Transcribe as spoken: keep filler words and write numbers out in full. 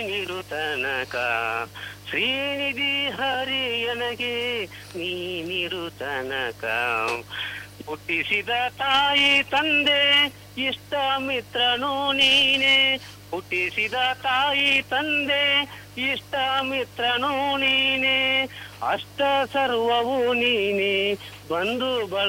ನೀರು ತನಕ ಶ್ರೀನಿಧಿ ಹರಿಯನಗೆ ನೀನಿರು ತನಕ ಹುಟ್ಟಿಸಿದ ತಾಯಿ ತಂದೆ ಇಷ್ಟ ಮಿತ್ರನು ನೀನೆ ಹುಟ್ಟಿಸಿದ ತಾಯಿ ತಂದೆ ಇಷ್ಟ ಮಿತ್ರನು ನೀನೆ ಅಷ್ಟ ಸರ್ವವು ನೀನೆ ಬಂಧು ಬಳ